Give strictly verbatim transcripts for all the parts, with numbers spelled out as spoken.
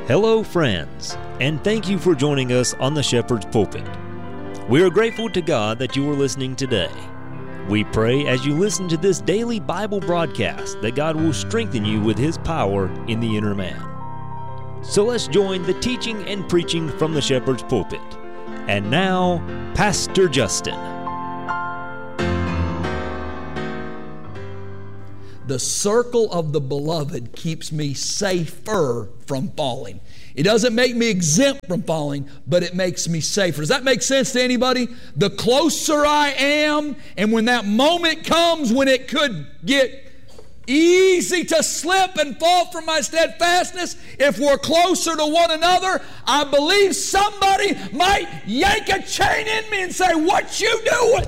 Hello, friends, and thank you for joining us on the Shepherd's Pulpit. We are grateful to God that you are listening today. We pray as you listen to this daily Bible broadcast that God will strengthen you with His power in the inner man. So let's join the teaching and preaching from the Shepherd's Pulpit. And now, Pastor Justin. The circle of the beloved keeps me safer from falling. It doesn't make me exempt from falling, but it makes me safer. Does that make sense to anybody? The closer I am, and when that moment comes when it could get easy to slip and fall from my steadfastness, if we're closer to one another, I believe somebody might yank a chain in me and say, "What you doing?"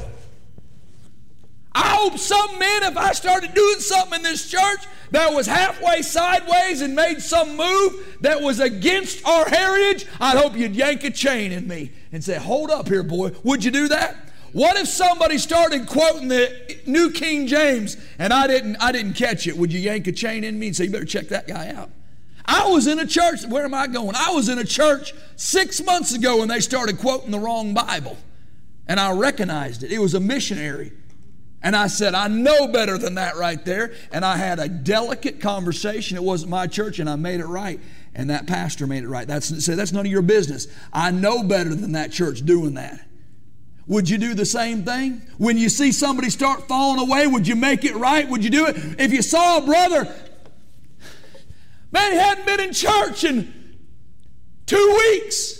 I hope some men, if I started doing something in this church that was halfway sideways and made some move that was against our heritage, I'd hope you'd yank a chain in me and say, "Hold up here, boy. Would you do that?" What if somebody started quoting the New King James and I didn't I didn't catch it? Would you yank a chain in me and say, "You better check that guy out"? I was in a church, where am I going? I was in a church six months ago and they started quoting the wrong Bible. And I recognized it. It was a missionary. And I said, "I know better than that right there." And I had a delicate conversation. It wasn't my church, and I made it right. And that pastor made it right. That's, said, "That's none of your business. I know better than that church doing that." Would you do the same thing? When you see somebody start falling away, would you make it right? Would you do it? If you saw a brother, man, he hadn't been in church in two weeks.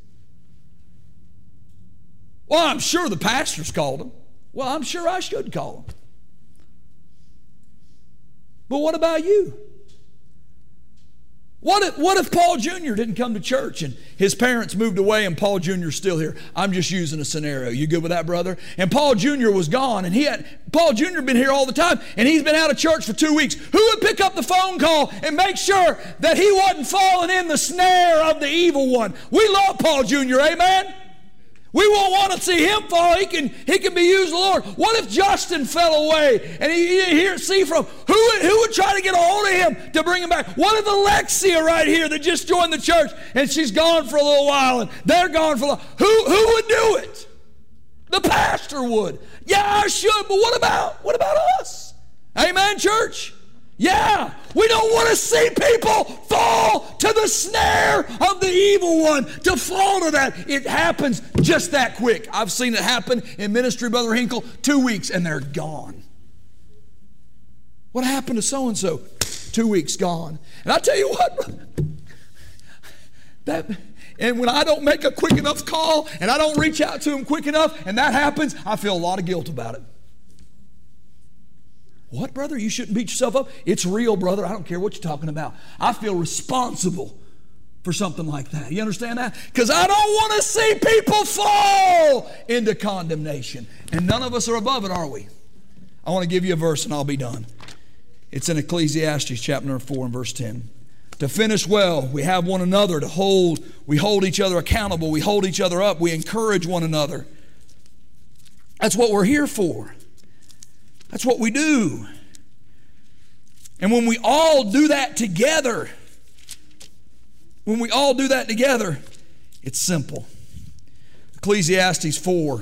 Well, I'm sure the pastors called him. Well, I'm sure I should call him. But what about you? What if, what if Paul Junior didn't come to church and his parents moved away and Paul Junior's still here? I'm just using a scenario. You good with that, brother? And Paul Junior was gone, and he had Paul Junior been here all the time, and he's been out of church for two weeks. Who would pick up the phone call and make sure that he wasn't falling in the snare of the evil one? We love Paul Junior, amen? We won't want to see him fall. He can, he can be used of the Lord. What if Justin fell away and he, he didn't hear, see from, who would, who would try to get a hold of him to bring him back? What if Alexia right here that just joined the church and she's gone for a little while and they're gone for a little while? Who, who would do it? The pastor would. Yeah, I should, but what about, what about us? Amen, church? Yeah, we don't want to see people fall to the snare of the evil one, to fall to that. It happens just that quick. I've seen it happen in ministry, Brother Hinkle, two weeks and they're gone. What happened to so-and-so? Two weeks gone. And I tell you what, brother, that, and when I don't make a quick enough call and I don't reach out to him quick enough and that happens, I feel a lot of guilt about it. What, brother? You shouldn't beat yourself up. It's real, brother. I don't care what you're talking about. I feel responsible for something like that. You understand that? Because I don't want to see people fall into condemnation. And none of us are above it, are we? I want to give you a verse and I'll be done. It's in Ecclesiastes chapter number four and verse ten. To finish well, we have one another to hold. We hold each other accountable. We hold each other up. We encourage one another. That's what we're here for. That's what we do. And when we all do that together, when we all do that together, it's simple. Ecclesiastes four.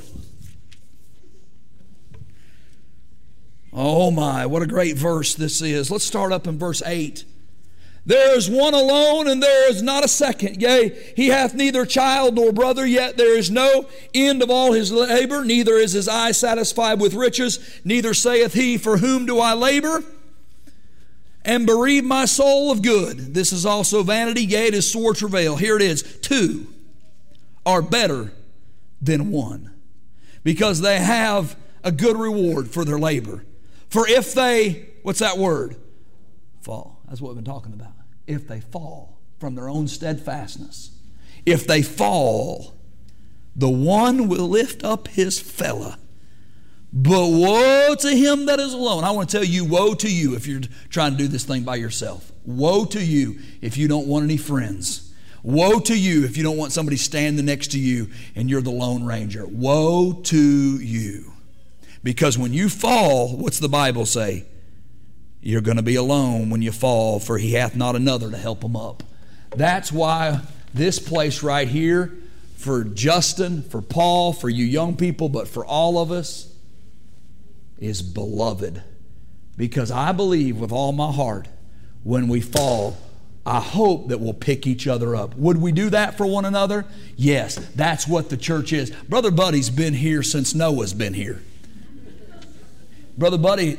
Oh my, what a great verse this is. Let's start up in verse eight. There is one alone, and there is not a second. Yea, he hath neither child nor brother, yet there is no end of all his labor. Neither is his eye satisfied with riches. Neither saith he, "For whom do I labor? And bereave my soul of good." This is also vanity, yea, it is sore travail. Here it is. Two are better than one, because they have a good reward for their labor. For if they, what's that word? Fall. That's what we've been talking about. If they fall from their own steadfastness, if they fall, the one will lift up his fellow. But woe to him that is alone. I want to tell you, woe to you if you're trying to do this thing by yourself. Woe to you if you don't want any friends. Woe to you if you don't want somebody standing next to you and you're the Lone Ranger. Woe to you. Because when you fall, what's the Bible say? You're going to be alone when you fall, for he hath not another to help him up. That's why this place right here, for Justin, for Paul, for you young people, but for all of us, is beloved. Because I believe with all my heart, when we fall, I hope that we'll pick each other up. Would we do that for one another? Yes, that's what the church is. Brother Buddy's been here since Noah's been here. Brother Buddy